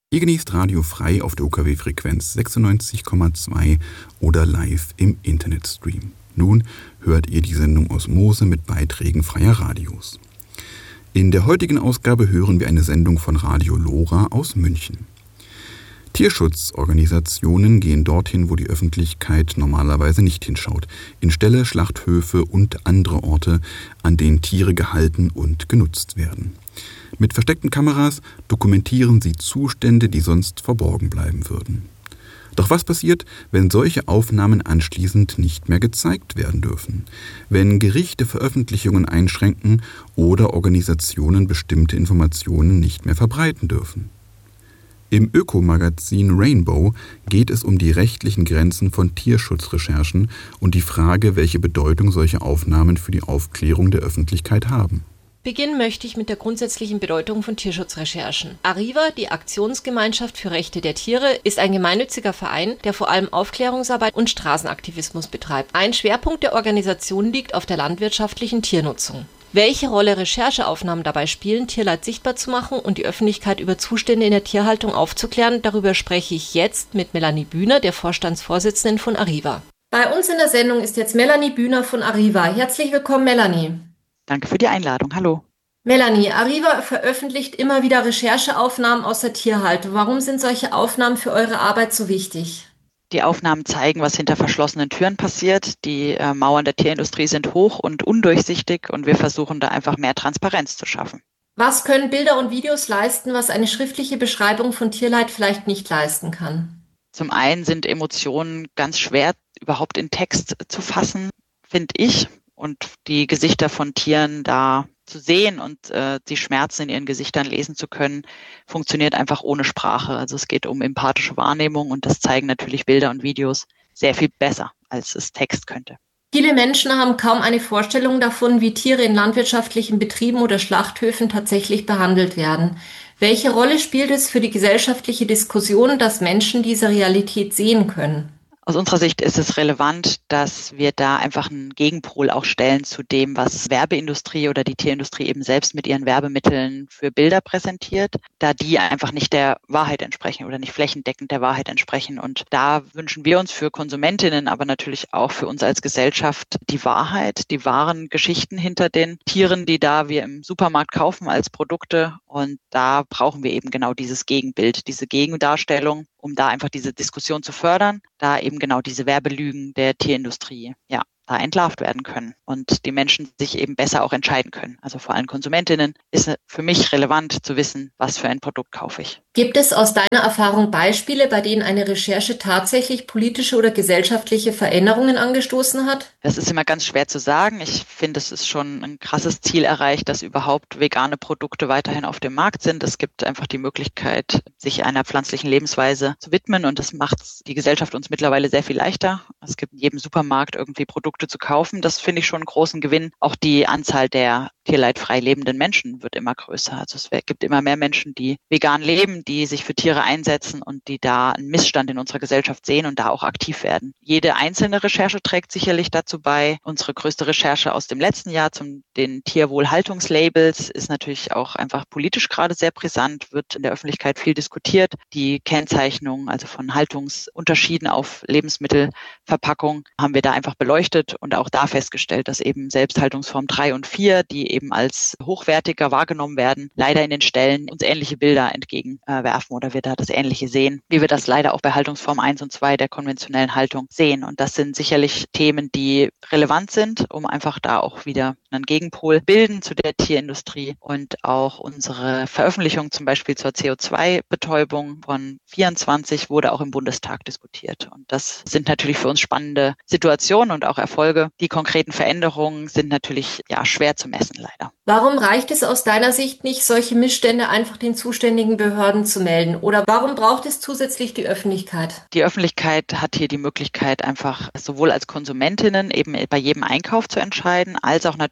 Ihr genießt Radio frei auf der UKW-Frequenz 96,2 oder live im Internetstream. Nun hört ihr die Sendung Osmose mit Beiträgen freier Radios. In der heutigen Ausgabe hören wir eine Sendung von Radio Lora aus München. Tierschutzorganisationen gehen dorthin, wo die Öffentlichkeit normalerweise nicht hinschaut, in Ställe, Schlachthöfe und andere Orte, an denen Tiere gehalten und genutzt werden. Mit versteckten Kameras dokumentieren sie Zustände, die sonst verborgen bleiben würden. Doch was passiert, wenn solche Aufnahmen anschließend nicht mehr gezeigt werden dürfen? Wenn Gerichte Veröffentlichungen einschränken oder Organisationen bestimmte Informationen nicht mehr verbreiten dürfen? Im Ökomagazin Rainbow geht es um die rechtlichen Grenzen von Tierschutzrecherchen und die Frage, welche Bedeutung solche Aufnahmen für die Aufklärung der Öffentlichkeit haben. Beginnen möchte ich mit der grundsätzlichen Bedeutung von Tierschutzrecherchen. ARIVA, die Aktionsgemeinschaft für Rechte der Tiere, ist ein gemeinnütziger Verein, der vor allem Aufklärungsarbeit und Straßenaktivismus betreibt. Ein Schwerpunkt der Organisation liegt auf der landwirtschaftlichen Tiernutzung. Welche Rolle Rechercheaufnahmen dabei spielen, Tierleid sichtbar zu machen und die Öffentlichkeit über Zustände in der Tierhaltung aufzuklären, darüber spreche ich jetzt mit Melanie Bühner, der Vorstandsvorsitzenden von ARIVA. Bei uns in der Sendung ist jetzt Melanie Bühner von ARIVA. Herzlich willkommen, Melanie. Danke für die Einladung. Hallo. Melanie, ARIVA veröffentlicht immer wieder Rechercheaufnahmen aus der Tierhaltung. Warum sind solche Aufnahmen für eure Arbeit so wichtig? Die Aufnahmen zeigen, was hinter verschlossenen Türen passiert. Die Mauern der Tierindustrie sind hoch und undurchsichtig und wir versuchen da einfach mehr Transparenz zu schaffen. Was können Bilder und Videos leisten, was eine schriftliche Beschreibung von Tierleid vielleicht nicht leisten kann? Zum einen sind Emotionen ganz schwer überhaupt in Text zu fassen, finde ich. Und die Gesichter von Tieren da zu sehen und die Schmerzen in ihren Gesichtern lesen zu können, funktioniert einfach ohne Sprache. Also es geht um empathische Wahrnehmung und das zeigen natürlich Bilder und Videos sehr viel besser, als es Text könnte. Viele Menschen haben kaum eine Vorstellung davon, wie Tiere in landwirtschaftlichen Betrieben oder Schlachthöfen tatsächlich behandelt werden. Welche Rolle spielt es für die gesellschaftliche Diskussion, dass Menschen diese Realität sehen können? Aus unserer Sicht ist es relevant, dass wir da einfach einen Gegenpol auch stellen zu dem, was Werbeindustrie oder die Tierindustrie eben selbst mit ihren Werbemitteln für Bilder präsentiert, da die einfach nicht der Wahrheit entsprechen oder nicht flächendeckend der Wahrheit entsprechen. Und da wünschen wir uns für Konsumentinnen, aber natürlich auch für uns als Gesellschaft die Wahrheit, die wahren Geschichten hinter den Tieren, die da wir im Supermarkt kaufen als Produkte. Und da brauchen wir eben genau dieses Gegenbild, diese Gegendarstellung, um da einfach diese Diskussion zu fördern, da eben genau diese Werbelügen der Tierindustrie, ja, da entlarvt werden können und die Menschen sich eben besser auch entscheiden können. Also vor allem Konsumentinnen ist für mich relevant zu wissen, was für ein Produkt kaufe ich. Gibt es aus deiner Erfahrung Beispiele, bei denen eine Recherche tatsächlich politische oder gesellschaftliche Veränderungen angestoßen hat? Das ist immer ganz schwer zu sagen. Ich finde, es ist schon ein krasses Ziel erreicht, dass überhaupt vegane Produkte weiterhin auf dem Markt sind. Es gibt einfach die Möglichkeit, sich einer pflanzlichen Lebensweise zu widmen und das macht die Gesellschaft uns mittlerweile sehr viel leichter. Es gibt in jedem Supermarkt irgendwie Produkte zu kaufen. Das finde ich schon einen großen Gewinn. Auch die Anzahl der tierleidfrei lebenden Menschen wird immer größer. Also es gibt immer mehr Menschen, die vegan leben, die sich für Tiere einsetzen und die da einen Missstand in unserer Gesellschaft sehen und da auch aktiv werden. Jede einzelne Recherche trägt sicherlich dazu bei. Unsere größte Recherche aus dem letzten Jahr zum den Tierwohlhaltungslabels ist natürlich auch einfach politisch gerade sehr brisant, wird in der Öffentlichkeit viel diskutiert. Die Kennzeichnung, also von Haltungsunterschieden auf Lebensmittelverpackung, haben wir da einfach beleuchtet und auch da festgestellt, dass eben Selbsthaltungsform 3 und 4, die eben als hochwertiger wahrgenommen werden, leider in den Ställen uns ähnliche Bilder entgegenwerfen oder wir da das Ähnliche sehen, wie wir das leider auch bei Haltungsform 1 und 2 der konventionellen Haltung sehen. Und das sind sicherlich Themen, die relevant sind, um einfach da auch wieder einen Gegenpol bilden zu der Tierindustrie. Und auch unsere Veröffentlichung zum Beispiel zur CO2-Betäubung von 24 wurde auch im Bundestag diskutiert. Und das sind natürlich für uns spannende Situationen und auch Erfolge. Die konkreten Veränderungen sind natürlich schwer zu messen, leider. Warum reicht es aus deiner Sicht nicht, solche Missstände einfach den zuständigen Behörden zu melden? Oder warum braucht es zusätzlich die Öffentlichkeit? Die Öffentlichkeit hat hier die Möglichkeit, einfach sowohl als Konsumentinnen eben bei jedem Einkauf zu entscheiden, als auch natürlich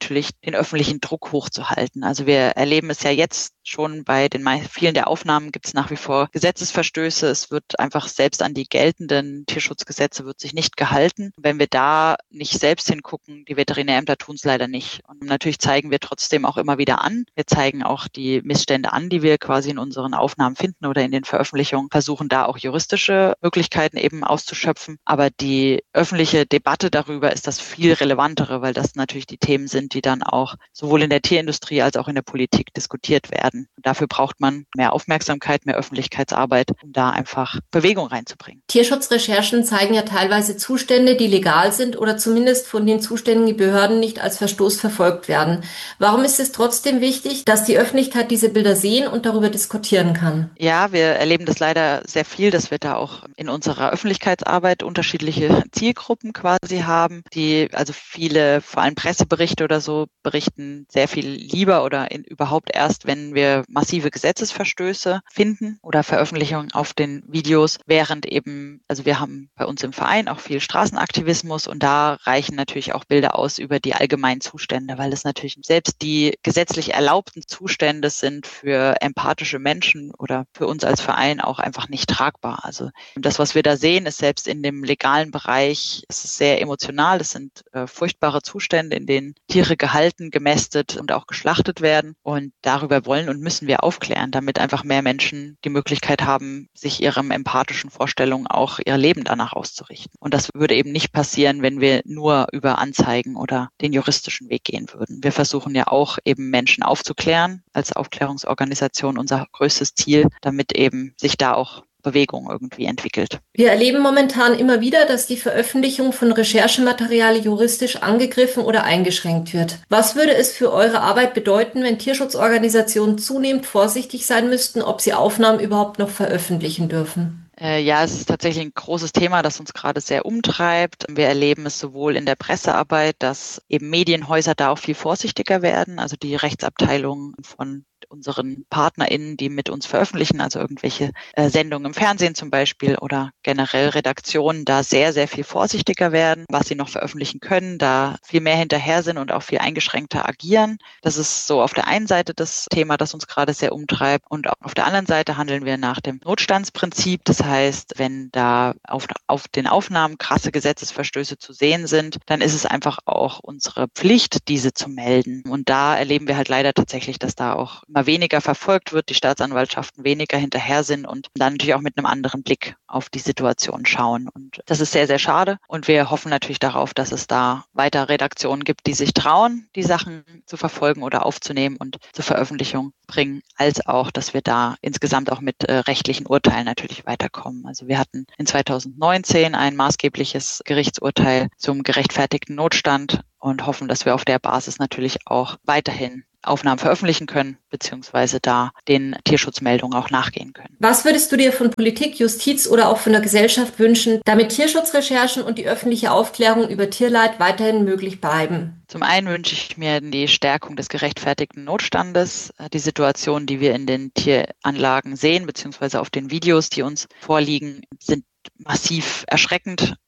natürlich den öffentlichen Druck hochzuhalten. Also wir erleben es ja jetzt schon bei den vielen der Aufnahmen gibt es nach wie vor Gesetzesverstöße. Es wird einfach selbst an die geltenden Tierschutzgesetze wird sich nicht gehalten. Wenn wir da nicht selbst hingucken, die Veterinärämter tun es leider nicht. Und natürlich zeigen wir trotzdem auch immer wieder an. Wir zeigen auch die Missstände an, die wir quasi in unseren Aufnahmen finden oder in den Veröffentlichungen, versuchen da auch juristische Möglichkeiten eben auszuschöpfen. Aber die öffentliche Debatte darüber ist das viel relevantere, weil das natürlich die Themen sind, die dann auch sowohl in der Tierindustrie als auch in der Politik diskutiert werden. Und dafür braucht man mehr Aufmerksamkeit, mehr Öffentlichkeitsarbeit, um da einfach Bewegung reinzubringen. Tierschutzrecherchen zeigen ja teilweise Zustände, die legal sind oder zumindest von den zuständigen Behörden nicht als Verstoß verfolgt werden. Warum ist es trotzdem wichtig, dass die Öffentlichkeit diese Bilder sehen und darüber diskutieren kann? Ja, wir erleben das leider sehr viel, dass wir da auch in unserer Öffentlichkeitsarbeit unterschiedliche Zielgruppen quasi haben, die also viele, vor allem Presseberichte oder so, berichten sehr viel lieber oder überhaupt erst, wenn wir massive Gesetzesverstöße finden oder Veröffentlichungen auf den Videos, während eben, also wir haben bei uns im Verein auch viel Straßenaktivismus und da reichen natürlich auch Bilder aus über die allgemeinen Zustände, weil es natürlich selbst die gesetzlich erlaubten Zustände sind für empathische Menschen oder für uns als Verein auch einfach nicht tragbar. Also das, was wir da sehen, ist selbst in dem legalen Bereich, es ist sehr emotional, es sind furchtbare Zustände, in denen Tiere gehalten, gemästet und auch geschlachtet werden und darüber wollen und müssen wir aufklären, damit einfach mehr Menschen die Möglichkeit haben, sich ihren empathischen Vorstellungen auch ihr Leben danach auszurichten. Und das würde eben nicht passieren, wenn wir nur über Anzeigen oder den juristischen Weg gehen würden. Wir versuchen ja auch eben Menschen aufzuklären, als Aufklärungsorganisation unser größtes Ziel, damit eben sich da auch Bewegung irgendwie entwickelt. Wir erleben momentan immer wieder, dass die Veröffentlichung von Recherchematerial juristisch angegriffen oder eingeschränkt wird. Was würde es für eure Arbeit bedeuten, wenn Tierschutzorganisationen zunehmend vorsichtig sein müssten, ob sie Aufnahmen überhaupt noch veröffentlichen dürfen? Ja, es ist tatsächlich ein großes Thema, das uns gerade sehr umtreibt. Wir erleben es sowohl in der Pressearbeit, dass eben Medienhäuser da auch viel vorsichtiger werden, also die Rechtsabteilungen von unseren PartnerInnen, die mit uns veröffentlichen, also irgendwelche Sendungen im Fernsehen zum Beispiel oder generell Redaktionen, da sehr, sehr viel vorsichtiger werden, was sie noch veröffentlichen können, da viel mehr hinterher sind und auch viel eingeschränkter agieren. Das ist so auf der einen Seite das Thema, das uns gerade sehr umtreibt und auf der anderen Seite handeln wir nach dem Notstandsprinzip. Das heißt, wenn da auf den Aufnahmen krasse Gesetzesverstöße zu sehen sind, dann ist es einfach auch unsere Pflicht, diese zu melden. Und da erleben wir halt leider tatsächlich, dass da auch immer weniger verfolgt wird, die Staatsanwaltschaften weniger hinterher sind und dann natürlich auch mit einem anderen Blick auf die Situation schauen. Und das ist sehr, sehr schade. Und wir hoffen natürlich darauf, dass es da weiter Redaktionen gibt, die sich trauen, die Sachen zu verfolgen oder aufzunehmen und zur Veröffentlichung bringen, als auch, dass wir da insgesamt auch mit rechtlichen Urteilen natürlich weiterkommen. Also wir hatten in 2019 ein maßgebliches Gerichtsurteil zum gerechtfertigten Notstand und hoffen, dass wir auf der Basis natürlich auch weiterhin Aufnahmen veröffentlichen können, beziehungsweise da den Tierschutzmeldungen auch nachgehen können. Was würdest du dir von Politik, Justiz oder auch von der Gesellschaft wünschen, damit Tierschutzrecherchen und die öffentliche Aufklärung über Tierleid weiterhin möglich bleiben? Zum einen wünsche ich mir die Stärkung des gerechtfertigten Notstandes. Die Situation, die wir in den Tieranlagen sehen, beziehungsweise auf den Videos, die uns vorliegen, sind massiv erschreckend,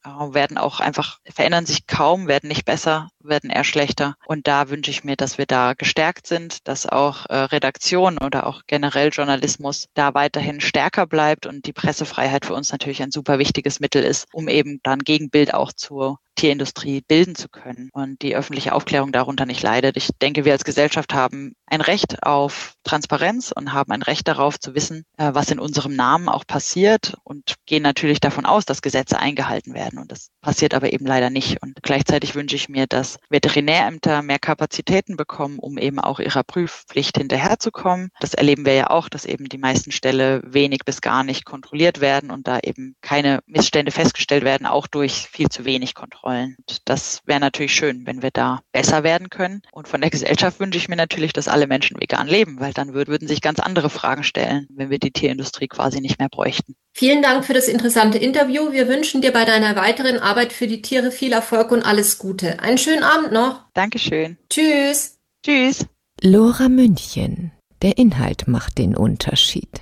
verändern sich kaum, werden nicht besser, werden eher schlechter. Und da wünsche ich mir, dass wir da gestärkt sind, dass auch Redaktion oder auch generell Journalismus da weiterhin stärker bleibt und die Pressefreiheit für uns natürlich ein super wichtiges Mittel ist, um eben dann Gegenbild auch zur Tierindustrie bilden zu können und die öffentliche Aufklärung darunter nicht leidet. Ich denke, wir als Gesellschaft haben ein Recht auf Transparenz und haben ein Recht darauf zu wissen, was in unserem Namen auch passiert und gehen natürlich davon aus, dass Gesetze eingehalten werden. Und das passiert aber eben leider nicht. Und gleichzeitig wünsche ich mir, dass Veterinärämter mehr Kapazitäten bekommen, um eben auch ihrer Prüfpflicht hinterherzukommen. Das erleben wir ja auch, dass eben die meisten Ställe wenig bis gar nicht kontrolliert werden und da eben keine Missstände festgestellt werden, auch durch viel zu wenig Kontrollen. Und das wäre natürlich schön, wenn wir da besser werden können. Und von der Gesellschaft wünsche ich mir natürlich, dass alle Menschen vegan leben, weil dann würden sich ganz andere Fragen stellen, wenn wir die Tierindustrie quasi nicht mehr bräuchten. Vielen Dank für das interessante Interview. Wir wünschen dir bei deiner weiteren Arbeit für die Tiere viel Erfolg und alles Gute. Einen schönen Abend noch. Dankeschön. Tschüss. Tschüss. Lora München. Der Inhalt macht den Unterschied.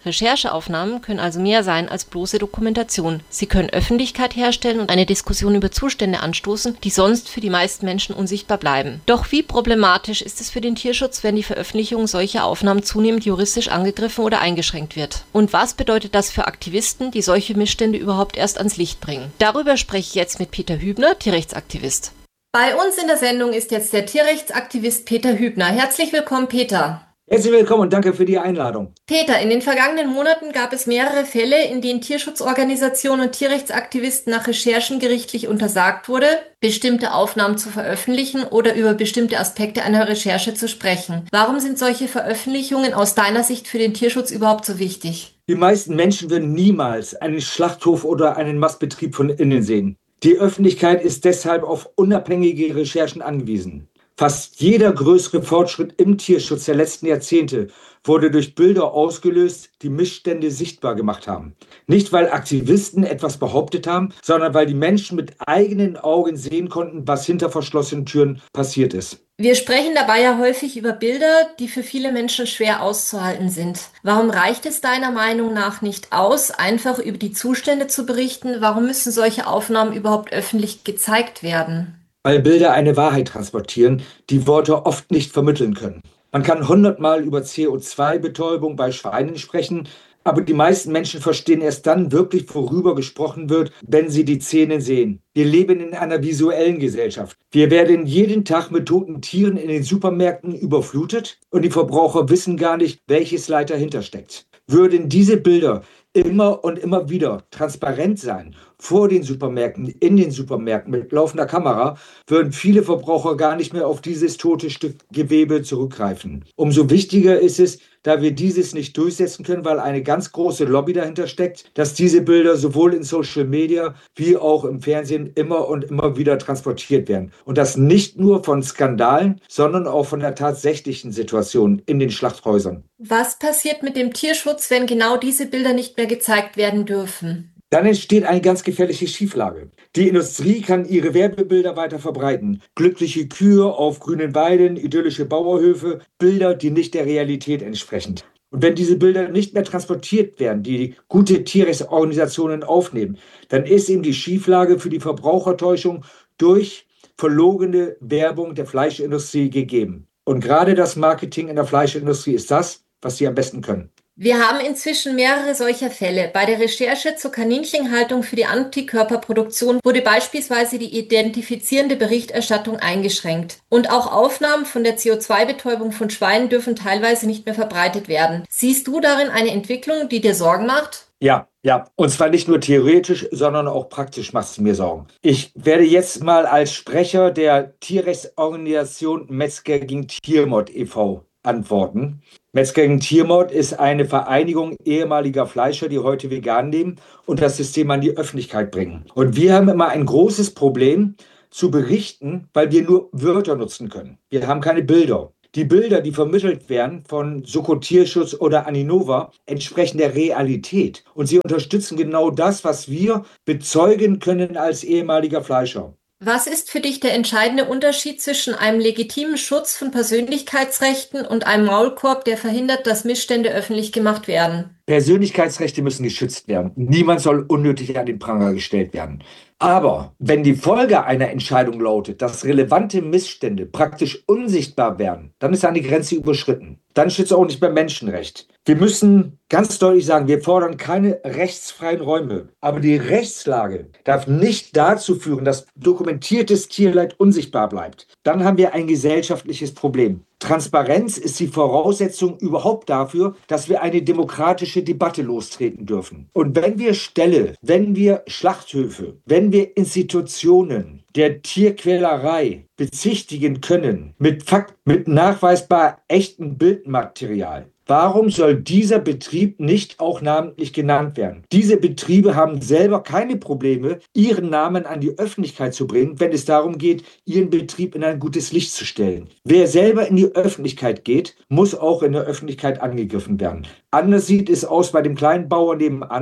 Rechercheaufnahmen können also mehr sein als bloße Dokumentation. Sie können Öffentlichkeit herstellen und eine Diskussion über Zustände anstoßen, die sonst für die meisten Menschen unsichtbar bleiben. Doch wie problematisch ist es für den Tierschutz, wenn die Veröffentlichung solcher Aufnahmen zunehmend juristisch angegriffen oder eingeschränkt wird? Und was bedeutet das für Aktivisten, die solche Missstände überhaupt erst ans Licht bringen? Darüber spreche ich jetzt mit Peter Hübner, Tierrechtsaktivist. Bei uns in der Sendung ist jetzt der Tierrechtsaktivist Peter Hübner. Herzlich willkommen, Peter. Herzlich willkommen und danke für die Einladung. Peter, in den vergangenen Monaten gab es mehrere Fälle, in denen Tierschutzorganisationen und Tierrechtsaktivisten nach Recherchen gerichtlich untersagt wurde, bestimmte Aufnahmen zu veröffentlichen oder über bestimmte Aspekte einer Recherche zu sprechen. Warum sind solche Veröffentlichungen aus deiner Sicht für den Tierschutz überhaupt so wichtig? Die meisten Menschen würden niemals einen Schlachthof oder einen Mastbetrieb von innen sehen. Die Öffentlichkeit ist deshalb auf unabhängige Recherchen angewiesen. Fast jeder größere Fortschritt im Tierschutz der letzten Jahrzehnte wurde durch Bilder ausgelöst, die Missstände sichtbar gemacht haben. Nicht, weil Aktivisten etwas behauptet haben, sondern weil die Menschen mit eigenen Augen sehen konnten, was hinter verschlossenen Türen passiert ist. Wir sprechen dabei ja häufig über Bilder, die für viele Menschen schwer auszuhalten sind. Warum reicht es deiner Meinung nach nicht aus, einfach über die Zustände zu berichten? Warum müssen solche Aufnahmen überhaupt öffentlich gezeigt werden? Weil Bilder eine Wahrheit transportieren, die Worte oft nicht vermitteln können. Man kann 100-mal über CO2-Betäubung bei Schweinen sprechen, aber die meisten Menschen verstehen erst dann wirklich, worüber gesprochen wird, wenn sie die Szenen sehen. Wir leben in einer visuellen Gesellschaft. Wir werden jeden Tag mit toten Tieren in den Supermärkten überflutet und die Verbraucher wissen gar nicht, welches Leid dahinter steckt. Würden diese Bilder immer und immer wieder transparent sein, vor den Supermärkten, in den Supermärkten mit laufender Kamera, würden viele Verbraucher gar nicht mehr auf dieses tote Stück Gewebe zurückgreifen. Umso wichtiger ist es, da wir dieses nicht durchsetzen können, weil eine ganz große Lobby dahinter steckt, dass diese Bilder sowohl in Social Media wie auch im Fernsehen immer und immer wieder transportiert werden. Und das nicht nur von Skandalen, sondern auch von der tatsächlichen Situation in den Schlachthäusern. Was passiert mit dem Tierschutz, wenn genau diese Bilder nicht mehr gezeigt werden dürfen? Dann entsteht eine ganz gefährliche Schieflage. Die Industrie kann ihre Werbebilder weiter verbreiten. Glückliche Kühe auf grünen Weiden, idyllische Bauernhöfe, Bilder, die nicht der Realität entsprechen. Und wenn diese Bilder nicht mehr transportiert werden, die gute Tierrechtsorganisationen aufnehmen, dann ist eben die Schieflage für die Verbrauchertäuschung durch verlogene Werbung der Fleischindustrie gegeben. Und gerade das Marketing in der Fleischindustrie ist das, was sie am besten können. Wir haben inzwischen mehrere solcher Fälle. Bei der Recherche zur Kaninchenhaltung für die Antikörperproduktion wurde beispielsweise die identifizierende Berichterstattung eingeschränkt. Und auch Aufnahmen von der CO2-Betäubung von Schweinen dürfen teilweise nicht mehr verbreitet werden. Siehst du darin eine Entwicklung, die dir Sorgen macht? Ja. Und zwar nicht nur theoretisch, sondern auch praktisch macht es mir Sorgen. Ich werde jetzt mal als Sprecher der Tierrechtsorganisation Metzger gegen Tiermord e.V. antworten. Metzger gegen Tiermord ist eine Vereinigung ehemaliger Fleischer, die heute vegan leben und das System an die Öffentlichkeit bringen. Und wir haben immer ein großes Problem zu berichten, weil wir nur Wörter nutzen können. Wir haben keine Bilder. Die Bilder, die vermittelt werden von Soko Tierschutz oder Aninova, entsprechen der Realität. Und sie unterstützen genau das, was wir bezeugen können als ehemaliger Fleischer. Was ist für dich der entscheidende Unterschied zwischen einem legitimen Schutz von Persönlichkeitsrechten und einem Maulkorb, der verhindert, dass Missstände öffentlich gemacht werden? Persönlichkeitsrechte müssen geschützt werden. Niemand soll unnötig an den Pranger gestellt werden. Aber wenn die Folge einer Entscheidung lautet, dass relevante Missstände praktisch unsichtbar werden, dann ist eine Grenze überschritten. Dann steht es auch nicht mehr Menschenrecht. Wir müssen ganz deutlich sagen, wir fordern keine rechtsfreien Räume. Aber die Rechtslage darf nicht dazu führen, dass dokumentiertes Tierleid unsichtbar bleibt. Dann haben wir ein gesellschaftliches Problem. Transparenz ist die Voraussetzung überhaupt dafür, dass wir eine demokratische Debatte lostreten dürfen. Und wenn wir Ställe, wenn wir Schlachthöfe, wenn wir Institutionen der Tierquälerei bezichtigen können mit nachweisbar echtem Bildmaterial, warum soll dieser Betrieb nicht auch namentlich genannt werden? Diese Betriebe haben selber keine Probleme, ihren Namen an die Öffentlichkeit zu bringen, wenn es darum geht, ihren Betrieb in ein gutes Licht zu stellen. Wer selber in die Öffentlichkeit geht, muss auch in der Öffentlichkeit angegriffen werden. Anders sieht es aus bei dem kleinen Bauern nebenan,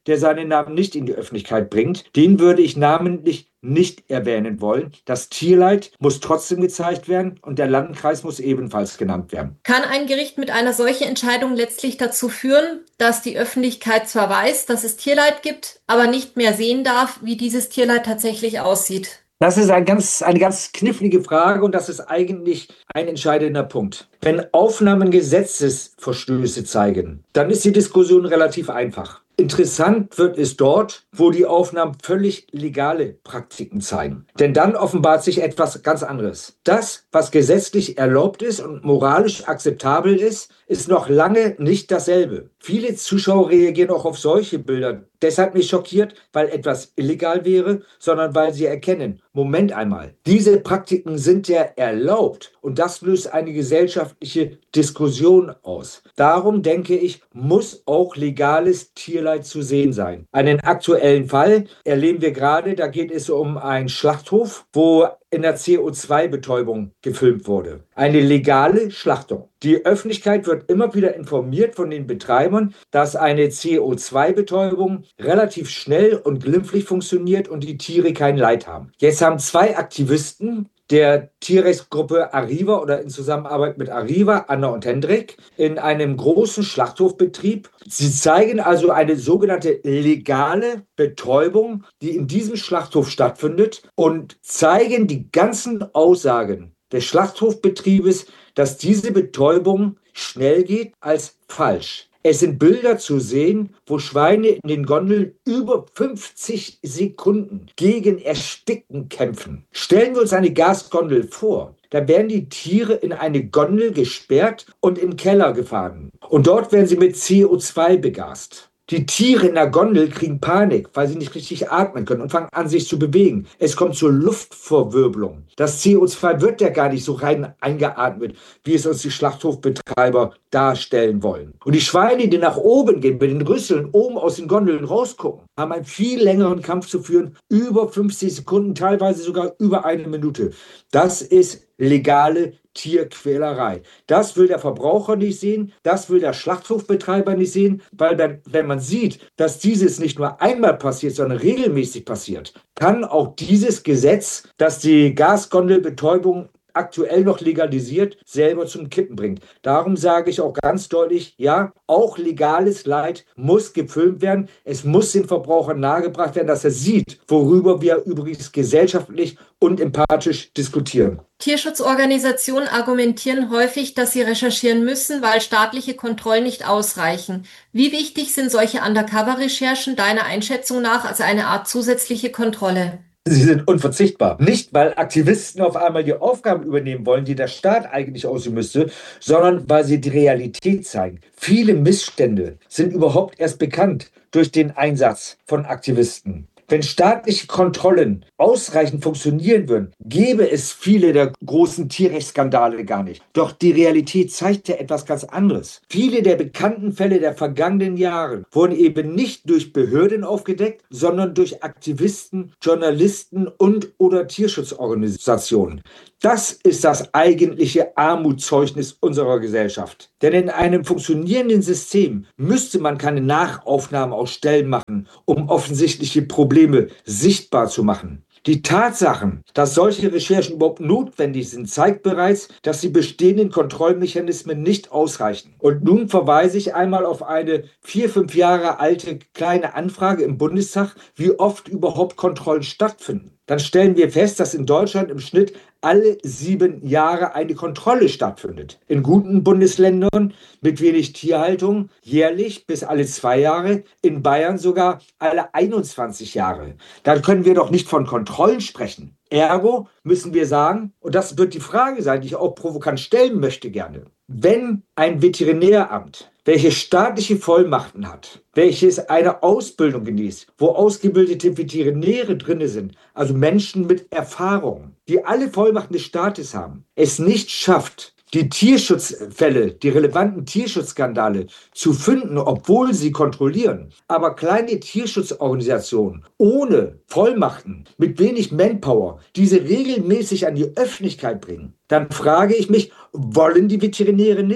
der seinen Namen nicht in die Öffentlichkeit bringt. Den würde ich namentlich nicht erwähnen wollen. Das Tierleid muss trotzdem gezeigt werden und der Landkreis muss ebenfalls genannt werden. Kann ein Gericht mit einer solchen Entscheidung letztlich dazu führen, dass die Öffentlichkeit zwar weiß, dass es Tierleid gibt, aber nicht mehr sehen darf, wie dieses Tierleid tatsächlich aussieht? Das ist eine ganz knifflige Frage und das ist eigentlich ein entscheidender Punkt. Wenn Aufnahmen Gesetzesverstöße zeigen, dann ist die Diskussion relativ einfach. Interessant wird es dort, wo die Aufnahmen völlig legale Praktiken zeigen. Denn dann offenbart sich etwas ganz anderes. Das, was gesetzlich erlaubt ist und moralisch akzeptabel ist, ist noch lange nicht dasselbe. Viele Zuschauer reagieren auch auf solche Bilder. Deshalb nicht schockiert, weil etwas illegal wäre, sondern weil sie erkennen, Moment einmal, diese Praktiken sind ja erlaubt und das löst eine gesellschaftliche Diskussion aus. Darum denke ich, muss auch legales Tierleid zu sehen sein. Einen aktuellen Fall erleben wir gerade, da geht es um einen Schlachthof, wo in der CO2-Betäubung gefilmt wurde. Eine legale Schlachtung. Die Öffentlichkeit wird immer wieder informiert von den Betreibern, dass eine CO2-Betäubung relativ schnell und glimpflich funktioniert und die Tiere kein Leid haben. Jetzt haben 2 Aktivisten der Tierrechtsgruppe Arriva oder in Zusammenarbeit mit Arriva, Anna und Hendrik, in einem großen Schlachthofbetrieb. Sie zeigen also eine sogenannte legale Betäubung, die in diesem Schlachthof stattfindet und zeigen die ganzen Aussagen des Schlachthofbetriebes, dass diese Betäubung schnell geht, als falsch. Es sind Bilder zu sehen, wo Schweine in den Gondeln über 50 Sekunden gegen Ersticken kämpfen. Stellen wir uns eine Gasgondel vor. Da werden die Tiere in eine Gondel gesperrt und in den Keller gefahren. Und dort werden sie mit CO2 begast. Die Tiere in der Gondel kriegen Panik, weil sie nicht richtig atmen können und fangen an, sich zu bewegen. Es kommt zur Luftverwirbelung. Das CO2 wird ja gar nicht so rein eingeatmet, wie es uns die Schlachthofbetreiber darstellen wollen. Und die Schweine, die nach oben gehen, mit den Rüsseln oben aus den Gondeln rausgucken, haben einen viel längeren Kampf zu führen, über 50 Sekunden, teilweise sogar über 1 Minute. Das ist legale Tierquälerei. Das will der Verbraucher nicht sehen, das will der Schlachthofbetreiber nicht sehen, weil wenn man sieht, dass dieses nicht nur einmal passiert, sondern regelmäßig passiert, kann auch dieses Gesetz, das die Gasgondelbetäubung aktuell noch legalisiert, selber zum Kippen bringt. Darum sage ich auch ganz deutlich, ja, auch legales Leid muss gefilmt werden. Es muss dem Verbraucher nahegebracht werden, dass er sieht, worüber wir übrigens gesellschaftlich und empathisch diskutieren. Tierschutzorganisationen argumentieren häufig, dass sie recherchieren müssen, weil staatliche Kontrollen nicht ausreichen. Wie wichtig sind solche Undercover-Recherchen deiner Einschätzung nach als eine Art zusätzliche Kontrolle? Sie sind unverzichtbar. Nicht, weil Aktivisten auf einmal die Aufgaben übernehmen wollen, die der Staat eigentlich ausüben müsste, sondern weil sie die Realität zeigen. Viele Missstände sind überhaupt erst bekannt durch den Einsatz von Aktivisten. Wenn staatliche Kontrollen ausreichend funktionieren würden, gäbe es viele der großen Tierrechtsskandale gar nicht. Doch die Realität zeigt ja etwas ganz anderes. Viele der bekannten Fälle der vergangenen Jahre wurden eben nicht durch Behörden aufgedeckt, sondern durch Aktivisten, Journalisten und/oder Tierschutzorganisationen. Das ist das eigentliche Armutszeugnis unserer Gesellschaft. Denn in einem funktionierenden System müsste man keine Nachaufnahmen aus Stellen machen, um offensichtliche Probleme sichtbar zu machen. Die Tatsachen, dass solche Recherchen überhaupt notwendig sind, zeigt bereits, dass die bestehenden Kontrollmechanismen nicht ausreichen. Und nun verweise ich einmal auf eine 4-5 Jahre alte kleine Anfrage im Bundestag, wie oft überhaupt Kontrollen stattfinden. Dann stellen wir fest, dass in Deutschland im Schnitt alle 7 Jahre eine Kontrolle stattfindet. In guten Bundesländern mit wenig Tierhaltung jährlich bis alle 2 Jahre, in Bayern sogar alle 21 Jahre. Dann können wir doch nicht von Kontrollen sprechen. Ergo müssen wir sagen, und das wird die Frage sein, die ich auch provokant stellen möchte gerne, wenn ein Veterinäramt, welches staatliche Vollmachten hat, welches eine Ausbildung genießt, wo ausgebildete Veterinäre drin sind, also Menschen mit Erfahrung, die alle Vollmachten des Staates haben, es nicht schafft, die Tierschutzfälle, die relevanten Tierschutzskandale zu finden, obwohl sie kontrollieren. Aber kleine Tierschutzorganisationen ohne Vollmachten, mit wenig Manpower, diese regelmäßig an die Öffentlichkeit bringen, dann frage ich mich, wollen die Veterinäre nicht?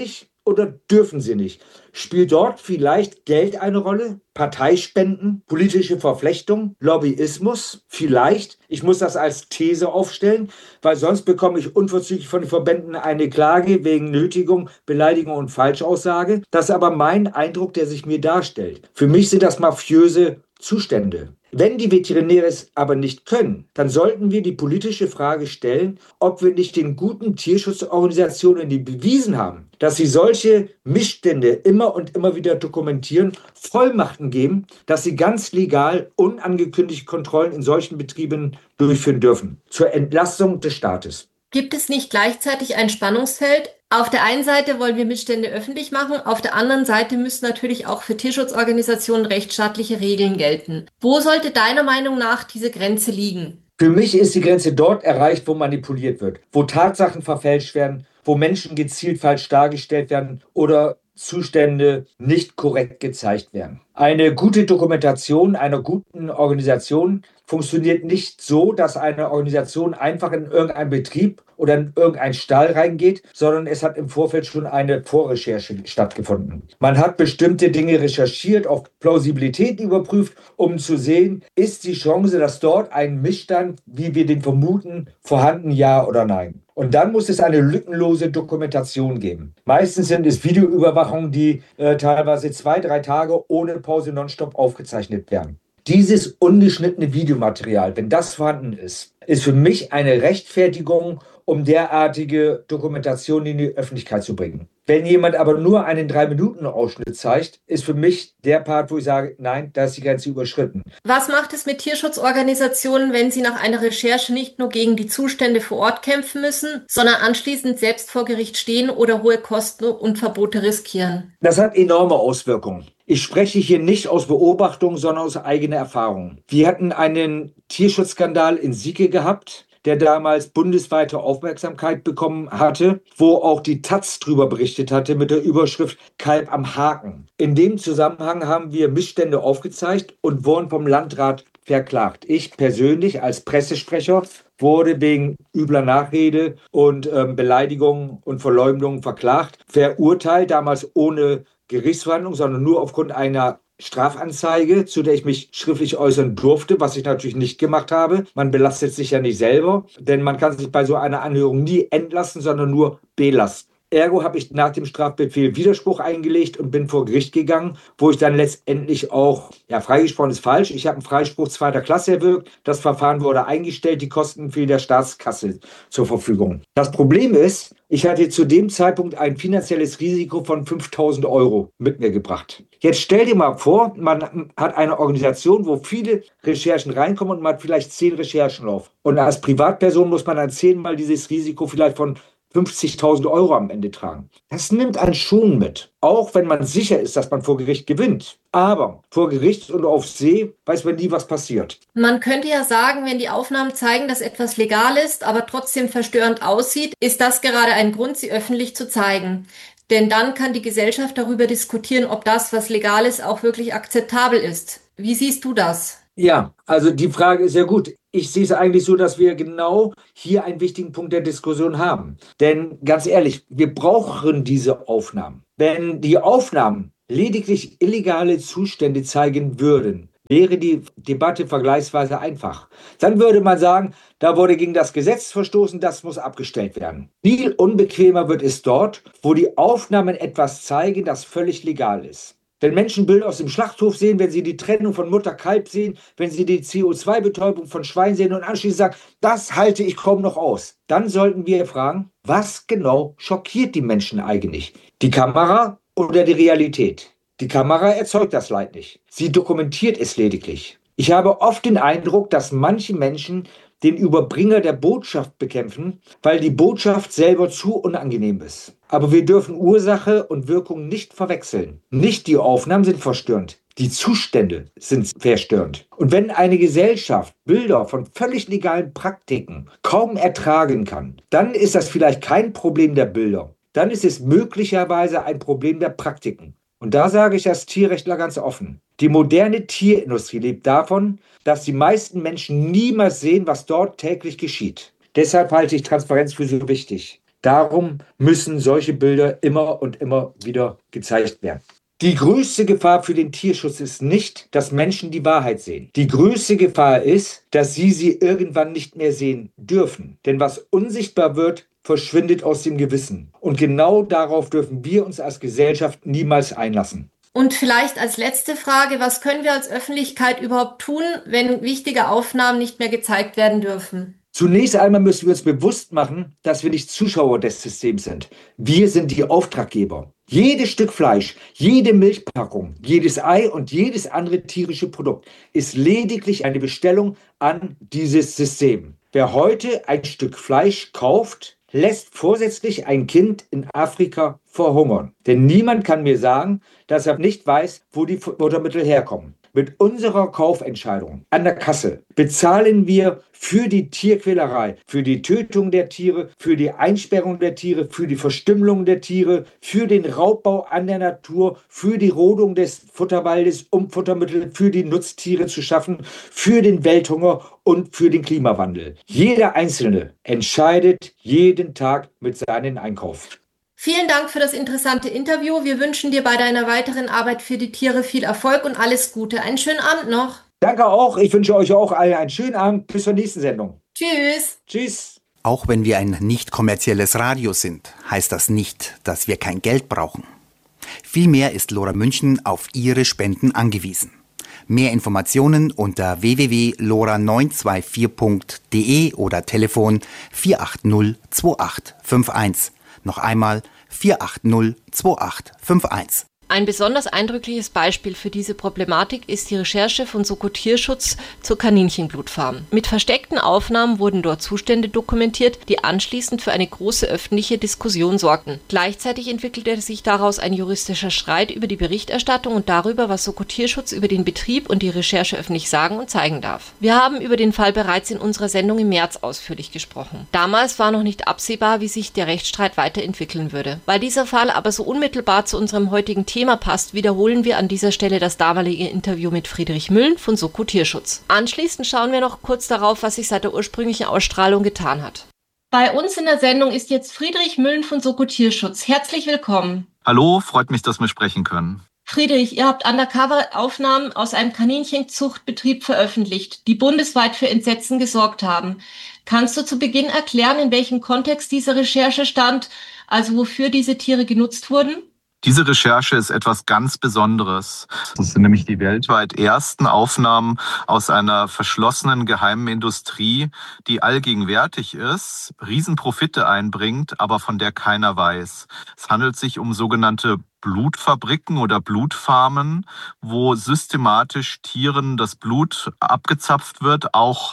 oder dürfen sie nicht? Spielt dort vielleicht Geld eine Rolle? Parteispenden, politische Verflechtung, Lobbyismus? Vielleicht. Ich muss das als These aufstellen, weil sonst bekomme ich unverzüglich von den Verbänden eine Klage wegen Nötigung, Beleidigung und Falschaussage. Das ist aber mein Eindruck, der sich mir darstellt. Für mich sind das mafiöse Zustände. Wenn die Veterinäre es aber nicht können, dann sollten wir die politische Frage stellen, ob wir nicht den guten Tierschutzorganisationen, die bewiesen haben, dass sie solche Missstände immer und immer wieder dokumentieren, Vollmachten geben, dass sie ganz legal unangekündigte Kontrollen in solchen Betrieben durchführen dürfen, zur Entlastung des Staates. Gibt es nicht gleichzeitig ein Spannungsfeld? Auf der einen Seite wollen wir Missstände öffentlich machen, auf der anderen Seite müssen natürlich auch für Tierschutzorganisationen rechtsstaatliche Regeln gelten. Wo sollte deiner Meinung nach diese Grenze liegen? Für mich ist die Grenze dort erreicht, wo manipuliert wird, wo Tatsachen verfälscht werden, wo Menschen gezielt falsch dargestellt werden oder Zustände nicht korrekt gezeigt werden. Eine gute Dokumentation einer guten Organisation funktioniert nicht so, dass eine Organisation einfach in irgendeinen Betrieb oder in irgendeinen Stall reingeht, sondern es hat im Vorfeld schon eine Vorrecherche stattgefunden. Man hat bestimmte Dinge recherchiert, auf Plausibilität überprüft, um zu sehen, ist die Chance, dass dort ein Missstand, wie wir den vermuten, vorhanden, ja oder nein. Und dann muss es eine lückenlose Dokumentation geben. Meistens sind es Videoüberwachungen, die teilweise 2-3 Tage ohne Pause nonstop aufgezeichnet werden. Dieses ungeschnittene Videomaterial, wenn das vorhanden ist, ist für mich eine Rechtfertigung, um derartige Dokumentation in die Öffentlichkeit zu bringen. Wenn jemand aber nur einen 3-Minuten-Ausschnitt zeigt, ist für mich der Part, wo ich sage, nein, da ist die Grenze überschritten. Was macht es mit Tierschutzorganisationen, wenn sie nach einer Recherche nicht nur gegen die Zustände vor Ort kämpfen müssen, sondern anschließend selbst vor Gericht stehen oder hohe Kosten und Verbote riskieren? Das hat enorme Auswirkungen. Ich spreche hier nicht aus Beobachtung, sondern aus eigener Erfahrung. Wir hatten einen Tierschutzskandal in Sieke gehabt, der damals bundesweite Aufmerksamkeit bekommen hatte, wo auch die taz drüber berichtet hatte mit der Überschrift Kalb am Haken. In dem Zusammenhang haben wir Missstände aufgezeigt und wurden vom Landrat verklagt. Ich persönlich als Pressesprecher wurde wegen übler Nachrede und Beleidigung und Verleumdung verklagt, verurteilt, damals ohne Gerichtsverhandlung, sondern nur aufgrund einer Strafanzeige, zu der ich mich schriftlich äußern durfte, was ich natürlich nicht gemacht habe. Man belastet sich ja nicht selber, denn man kann sich bei so einer Anhörung nie entlassen, sondern nur belasten. Ergo habe ich nach dem Strafbefehl Widerspruch eingelegt und bin vor Gericht gegangen, wo ich dann letztendlich auch, freigesprochen ist falsch, ich habe einen Freispruch 2. Klasse erwirkt, das Verfahren wurde eingestellt, die Kosten fielen der Staatskasse zur Verfügung. Das Problem ist, ich hatte zu dem Zeitpunkt ein finanzielles Risiko von 5.000 € mit mir gebracht. Jetzt stell dir mal vor, man hat eine Organisation, wo viele Recherchen reinkommen und man hat vielleicht 10 Recherchen drauf. Und als Privatperson muss man dann 10-mal dieses Risiko vielleicht von 50.000 € am Ende tragen. Das nimmt einen schon mit, auch wenn man sicher ist, dass man vor Gericht gewinnt. Aber vor Gericht und auf See weiß man nie, was passiert. Man könnte ja sagen, wenn die Aufnahmen zeigen, dass etwas legal ist, aber trotzdem verstörend aussieht, ist das gerade ein Grund, sie öffentlich zu zeigen. Denn dann kann die Gesellschaft darüber diskutieren, ob das, was legal ist, auch wirklich akzeptabel ist. Wie siehst du das? Ja, also die Frage ist ja gut. Ich sehe es eigentlich so, dass wir genau hier einen wichtigen Punkt der Diskussion haben. Denn ganz ehrlich, wir brauchen diese Aufnahmen. Wenn die Aufnahmen lediglich illegale Zustände zeigen würden, wäre die Debatte vergleichsweise einfach. Dann würde man sagen, da wurde gegen das Gesetz verstoßen, das muss abgestellt werden. Viel unbequemer wird es dort, wo die Aufnahmen etwas zeigen, das völlig legal ist. Wenn Menschen Bilder aus dem Schlachthof sehen, wenn sie die Trennung von Mutter-Kalb sehen, wenn sie die CO2-Betäubung von Schweinen sehen und anschließend sagen, das halte ich kaum noch aus, dann sollten wir fragen, was genau schockiert die Menschen eigentlich? Die Kamera oder die Realität? Die Kamera erzeugt das Leid nicht. Sie dokumentiert es lediglich. Ich habe oft den Eindruck, dass manche Menschen den Überbringer der Botschaft bekämpfen, weil die Botschaft selber zu unangenehm ist. Aber wir dürfen Ursache und Wirkung nicht verwechseln. Nicht die Aufnahmen sind verstörend, die Zustände sind verstörend. Und wenn eine Gesellschaft Bilder von völlig legalen Praktiken kaum ertragen kann, dann ist das vielleicht kein Problem der Bilder. Dann ist es möglicherweise ein Problem der Praktiken. Und da sage ich als Tierrechtler ganz offen. Die moderne Tierindustrie lebt davon, dass die meisten Menschen niemals sehen, was dort täglich geschieht. Deshalb halte ich Transparenz für so wichtig. Darum müssen solche Bilder immer und immer wieder gezeigt werden. Die größte Gefahr für den Tierschutz ist nicht, dass Menschen die Wahrheit sehen. Die größte Gefahr ist, dass sie irgendwann nicht mehr sehen dürfen. Denn was unsichtbar wird, verschwindet aus dem Gewissen. Und genau darauf dürfen wir uns als Gesellschaft niemals einlassen. Und vielleicht als letzte Frage, was können wir als Öffentlichkeit überhaupt tun, wenn wichtige Aufnahmen nicht mehr gezeigt werden dürfen? Zunächst einmal müssen wir uns bewusst machen, dass wir nicht Zuschauer des Systems sind. Wir sind die Auftraggeber. Jedes Stück Fleisch, jede Milchpackung, jedes Ei und jedes andere tierische Produkt ist lediglich eine Bestellung an dieses System. Wer heute ein Stück Fleisch kauft, lässt vorsätzlich ein Kind in Afrika verhungern. Denn niemand kann mir sagen, dass er nicht weiß, wo die Futtermittel herkommen. Mit unserer Kaufentscheidung an der Kasse bezahlen wir für die Tierquälerei, für die Tötung der Tiere, für die Einsperrung der Tiere, für die Verstümmelung der Tiere, für den Raubbau an der Natur, für die Rodung des Futterwaldes, um Futtermittel für die Nutztiere zu schaffen, für den Welthunger und für den Klimawandel. Jeder Einzelne entscheidet jeden Tag mit seinem Einkauf. Vielen Dank für das interessante Interview. Wir wünschen dir bei deiner weiteren Arbeit für die Tiere viel Erfolg und alles Gute. Einen schönen Abend noch. Danke auch. Ich wünsche euch auch allen einen schönen Abend. Bis zur nächsten Sendung. Tschüss. Tschüss. Auch wenn wir ein nicht kommerzielles Radio sind, heißt das nicht, dass wir kein Geld brauchen. Vielmehr ist Lora München auf Ihre Spenden angewiesen. Mehr Informationen unter www.lora924.de oder Telefon 480 2851. Noch einmal 480 2851. Ein besonders eindrückliches Beispiel für diese Problematik ist die Recherche von Soko Tierschutz zur Kaninchenblutfarm. Mit versteckten Aufnahmen wurden dort Zustände dokumentiert, die anschließend für eine große öffentliche Diskussion sorgten. Gleichzeitig entwickelte sich daraus ein juristischer Streit über die Berichterstattung und darüber, was Soko Tierschutz über den Betrieb und die Recherche öffentlich sagen und zeigen darf. Wir haben über den Fall bereits in unserer Sendung im März ausführlich gesprochen. Damals war noch nicht absehbar, wie sich der Rechtsstreit weiterentwickeln würde. Weil dieser Fall aber so unmittelbar zu unserem heutigen Thema passt, wiederholen wir an dieser Stelle das damalige Interview mit Friedrich Müllen von Soko Tierschutz. Anschließend schauen wir noch kurz darauf, was sich seit der ursprünglichen Ausstrahlung getan hat. Bei uns in der Sendung ist jetzt Friedrich Müllen von Soko Tierschutz. Herzlich willkommen. Hallo, freut mich, dass wir sprechen können. Friedrich, ihr habt Undercover-Aufnahmen aus einem Kaninchenzuchtbetrieb veröffentlicht, die bundesweit für Entsetzen gesorgt haben. Kannst du zu Beginn erklären, in welchem Kontext diese Recherche stand, also wofür diese Tiere genutzt wurden? Diese Recherche ist etwas ganz Besonderes. Das sind nämlich die weltweit ersten Aufnahmen aus einer verschlossenen geheimen Industrie, die allgegenwärtig ist, Riesenprofite einbringt, aber von der keiner weiß. Es handelt sich um sogenannte Blutfabriken oder Blutfarmen, wo systematisch Tieren das Blut abgezapft wird, auch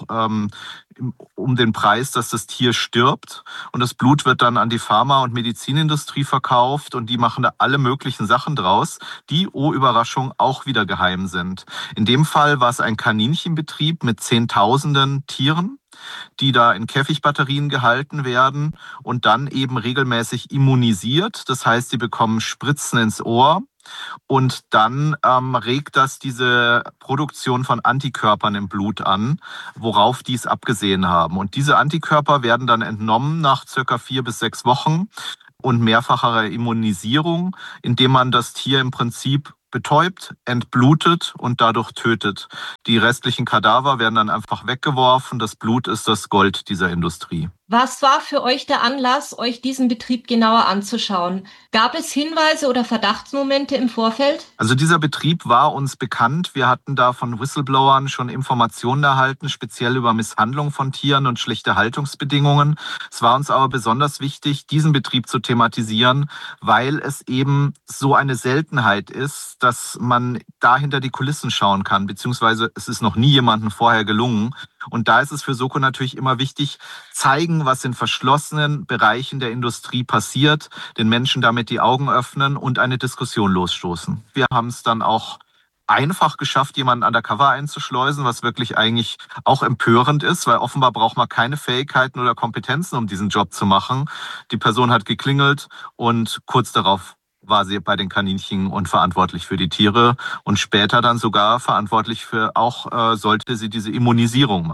um den Preis, dass das Tier stirbt. Und das Blut wird dann an die Pharma- und Medizinindustrie verkauft und die machen da alle möglichen Sachen draus, die, oh Überraschung, auch wieder geheim sind. In dem Fall war es ein Kaninchenbetrieb mit Zehntausenden Tieren, die da in Käfigbatterien gehalten werden und dann eben regelmäßig immunisiert. Das heißt, sie bekommen Spritzen ins Ohr und dann regt das diese Produktion von Antikörpern im Blut an, worauf die es abgesehen haben. Und diese Antikörper werden dann entnommen nach circa 4 bis 6 Wochen und mehrfacher Immunisierung, indem man das Tier im Prinzip betäubt, entblutet und dadurch tötet. Die restlichen Kadaver werden dann einfach weggeworfen. Das Blut ist das Gold dieser Industrie. Was war für euch der Anlass, euch diesen Betrieb genauer anzuschauen? Gab es Hinweise oder Verdachtsmomente im Vorfeld? Also dieser Betrieb war uns bekannt. Wir hatten da von Whistleblowern schon Informationen erhalten, speziell über Misshandlung von Tieren und schlechte Haltungsbedingungen. Es war uns aber besonders wichtig, diesen Betrieb zu thematisieren, weil es eben so eine Seltenheit ist, dass man da hinter die Kulissen schauen kann, beziehungsweise es ist noch nie jemandem vorher gelungen. Und da ist es für Soko natürlich immer wichtig, zeigen, was in verschlossenen Bereichen der Industrie passiert, den Menschen damit die Augen öffnen und eine Diskussion losstoßen. Wir haben es dann auch einfach geschafft, jemanden undercover einzuschleusen, was wirklich eigentlich auch empörend ist, weil offenbar braucht man keine Fähigkeiten oder Kompetenzen, um diesen Job zu machen. Die Person hat geklingelt und kurz darauf war sie bei den Kaninchen und verantwortlich für die Tiere und später dann sogar verantwortlich für auch, sollte sie diese Immunisierung machen.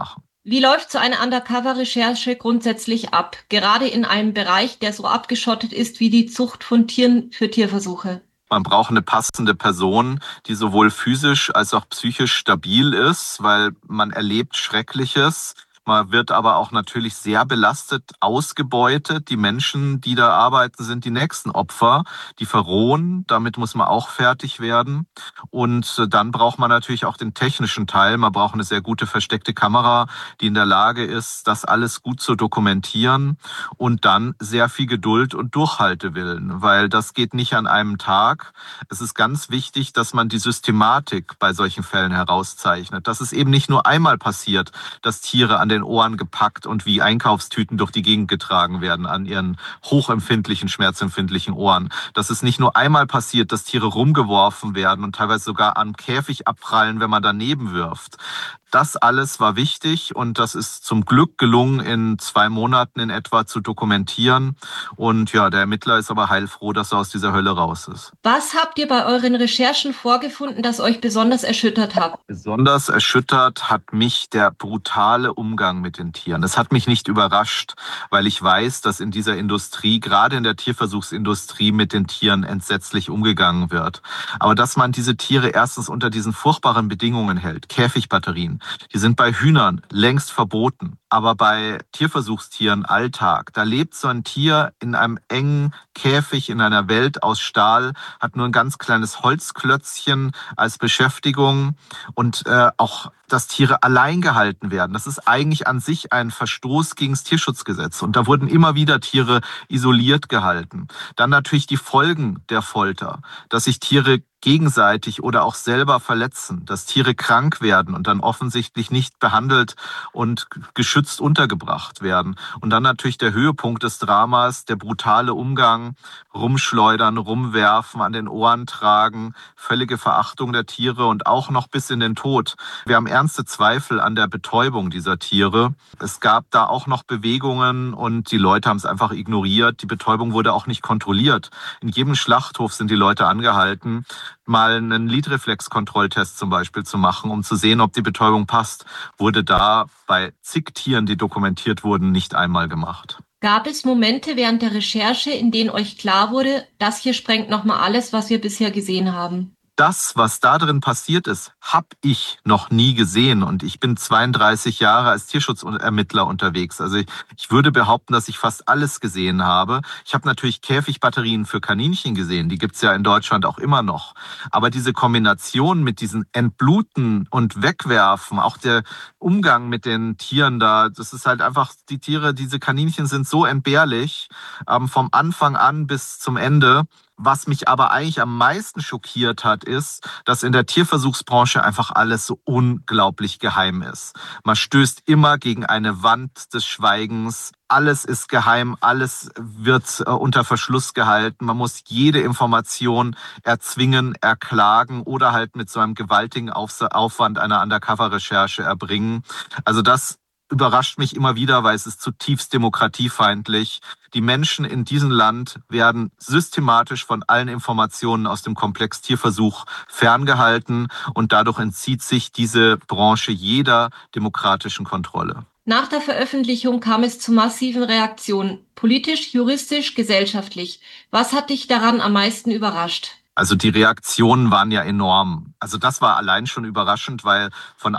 Wie läuft so eine Undercover-Recherche grundsätzlich ab, gerade in einem Bereich, der so abgeschottet ist wie die Zucht von Tieren für Tierversuche? Man braucht eine passende Person, die sowohl physisch als auch psychisch stabil ist, weil man erlebt Schreckliches. Man wird aber auch natürlich sehr belastet, ausgebeutet. Die Menschen, die da arbeiten, sind die nächsten Opfer, die verrohen. Damit muss man auch fertig werden. Und dann braucht man natürlich auch den technischen Teil. Man braucht eine sehr gute versteckte Kamera, die in der Lage ist, das alles gut zu dokumentieren. Und dann sehr viel Geduld und Durchhaltewillen, weil das geht nicht an einem Tag. Es ist ganz wichtig, dass man die Systematik bei solchen Fällen herauszeichnet. Dass es eben nicht nur einmal passiert, dass Tiere an den Ohren gepackt und wie Einkaufstüten durch die Gegend getragen werden an ihren hochempfindlichen, schmerzempfindlichen Ohren. Dass es nicht nur einmal passiert, dass Tiere rumgeworfen werden und teilweise sogar am Käfig abprallen, wenn man daneben wirft. Das alles war wichtig und das ist zum Glück gelungen, in 2 Monaten in etwa zu dokumentieren. Und ja, der Ermittler ist aber heilfroh, dass er aus dieser Hölle raus ist. Was habt ihr bei euren Recherchen vorgefunden, das euch besonders erschüttert hat? Besonders erschüttert hat mich der brutale Umgang mit den Tieren. Das hat mich nicht überrascht, weil ich weiß, dass in dieser Industrie, gerade in der Tierversuchsindustrie, mit den Tieren entsetzlich umgegangen wird. Aber dass man diese Tiere erstens unter diesen furchtbaren Bedingungen hält, Käfigbatterien, die sind bei Hühnern längst verboten. Aber bei Tierversuchstieren Alltag, da lebt so ein Tier in einem engen Käfig in einer Welt aus Stahl, hat nur ein ganz kleines Holzklötzchen als Beschäftigung und auch, dass Tiere allein gehalten werden. Das ist eigentlich an sich ein Verstoß gegen das Tierschutzgesetz. Und da wurden immer wieder Tiere isoliert gehalten. Dann natürlich die Folgen der Folter, dass sich Tiere gegenseitig oder auch selber verletzen, dass Tiere krank werden und dann offensichtlich nicht behandelt und geschützt untergebracht werden. Und dann natürlich der Höhepunkt des Dramas, der brutale Umgang, rumschleudern, rumwerfen, an den Ohren tragen, völlige Verachtung der Tiere und auch noch bis in den Tod. Wir haben ernste Zweifel an der Betäubung dieser Tiere. Es gab da auch noch Bewegungen und die Leute haben es einfach ignoriert. Die Betäubung wurde auch nicht kontrolliert. In jedem Schlachthof sind die Leute angehalten, mal einen Lidreflex-Kontrolltest zum Beispiel zu machen, um zu sehen, ob die Betäubung passt. Wurde da bei zig Tieren, die dokumentiert wurden, nicht einmal gemacht. Gab es Momente während der Recherche, in denen euch klar wurde, das hier sprengt nochmal alles, was wir bisher gesehen haben? Das, was da drin passiert ist, habe ich noch nie gesehen. Und ich bin 32 Jahre als Tierschutzermittler unterwegs. Also ich würde behaupten, dass ich fast alles gesehen habe. Ich habe natürlich Käfigbatterien für Kaninchen gesehen. Die gibt's ja in Deutschland auch immer noch. Aber diese Kombination mit diesen Entbluten und Wegwerfen, auch der Umgang mit den Tieren da, das ist halt einfach, die Tiere, diese Kaninchen sind so entbehrlich, vom Anfang an bis zum Ende. Was mich aber eigentlich am meisten schockiert hat, ist, dass in der Tierversuchsbranche einfach alles so unglaublich geheim ist. Man stößt immer gegen eine Wand des Schweigens. Alles ist geheim, alles wird unter Verschluss gehalten. Man muss jede Information erzwingen, erklagen oder halt mit so einem gewaltigen Aufwand einer Undercover-Recherche erbringen. Also das überrascht mich immer wieder, weil es ist zutiefst demokratiefeindlich. Die Menschen in diesem Land werden systematisch von allen Informationen aus dem Komplex Tierversuch ferngehalten und dadurch entzieht sich diese Branche jeder demokratischen Kontrolle. Nach der Veröffentlichung kam es zu massiven Reaktionen, politisch, juristisch, gesellschaftlich. Was hat dich daran am meisten überrascht? Also die Reaktionen waren ja enorm. Also das war allein schon überraschend, weil von